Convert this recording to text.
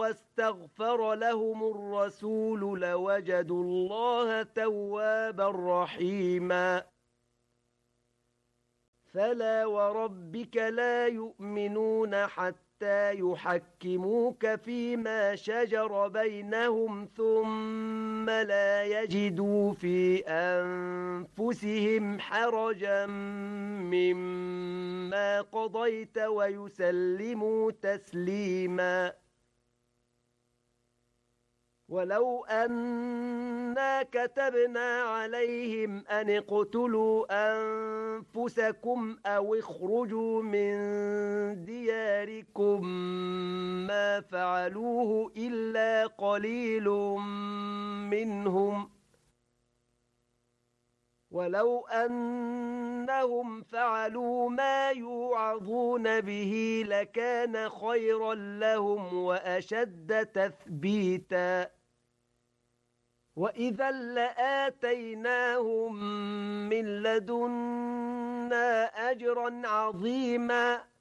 واستغفر لهم الرسول لوجدوا الله توابا رحيما فلا وربك لا يؤمنون حتى يحكموك فيما شجر بينهم ثم لا يجدوا في أنفسهم حرجا مما قضيت ويسلموا تسليما ولو أنا كتبنا عليهم أن اقتلوا أنفسكم أو اخرجوا من دياركم ما فعلوه إلا قليل منهم ولو أنهم فعلوا ما يوعظون به لكان خيرا لهم وأشد تثبيتا وإذا لآتيناهم من لدنا أجرا عظيما